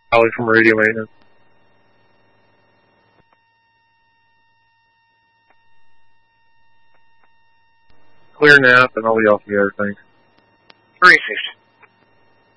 Holly from radio maintenance. Clear nap, and I'll be off the other things. 316